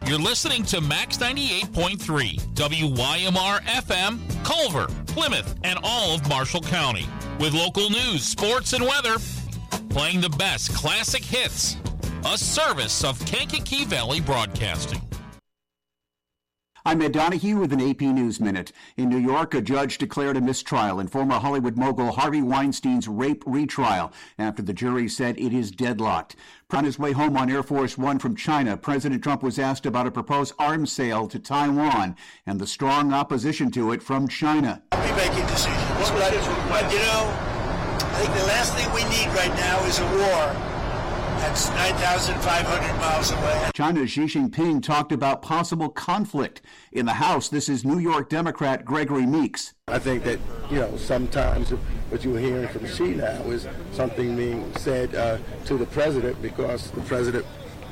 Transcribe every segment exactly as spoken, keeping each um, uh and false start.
You're listening to Max ninety-eight point three, W Y M R F M, Culver, Plymouth, and all of Marshall County. With local news, sports, and weather, playing the best classic hits. A service of Kankakee Valley Broadcasting. I'm Ed Donahue with an A P News Minute. In New York, a judge declared a mistrial in former Hollywood mogul Harvey Weinstein's rape retrial after the jury said it is deadlocked. On his way home on Air Force One from China, President Trump was asked about a proposed arms sale to Taiwan and the strong opposition to it from China. I'll be making decisions. But, but, you know, I think the last thing we need right now is a war. That's nine thousand five hundred miles away. China's Xi Jinping talked about possible conflict. In the House, this is New York Democrat Gregory Meeks. I think that, you know, sometimes what you're hearing from Xi now is something being said uh, to the president because the president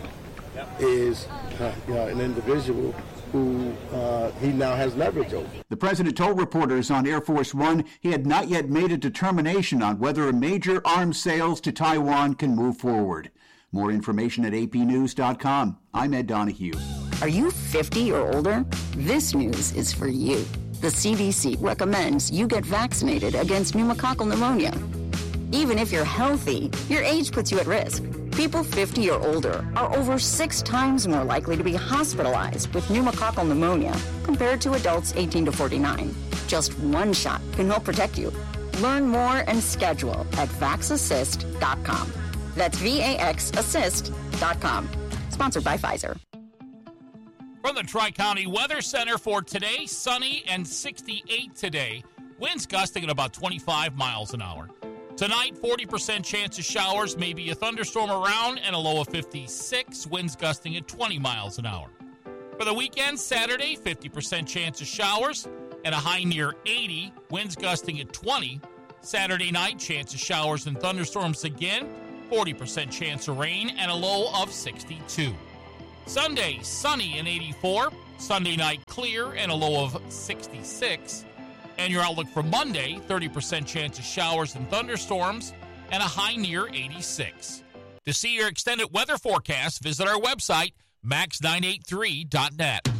is uh, you know, an individual who uh, he now has leverage over. The president told reporters on Air Force One he had not yet made a determination on whether a major arms sales to Taiwan can move forward. More information at A P news dot com. I'm Ed Donahue. Are you fifty or older? This news is for you. The C D C recommends you get vaccinated against pneumococcal pneumonia. Even if you're healthy, your age puts you at risk. People fifty or older are over six times more likely to be hospitalized with pneumococcal pneumonia compared to adults eighteen to forty-nine. Just one shot can help protect you. Learn more and schedule at vax assist dot com. That's V A X assist dot com. Sponsored by Pfizer. From the Tri-County Weather Center for today, sunny and sixty-eight today. Winds gusting at about twenty-five miles an hour. Tonight, forty percent chance of showers, maybe a thunderstorm around, and a low of fifty-six. Winds gusting at twenty miles an hour. For the weekend, Saturday, fifty percent chance of showers and a high near eighty. Winds gusting at twenty. Saturday night, chance of showers and thunderstorms again. forty percent chance of rain and a low of sixty-two. Sunday, sunny and eighty-four. Sunday night, clear and a low of sixty-six. And your outlook for Monday, thirty percent chance of showers and thunderstorms and a high near eighty-six. To see your extended weather forecast, visit our website, max nine eight three dot net.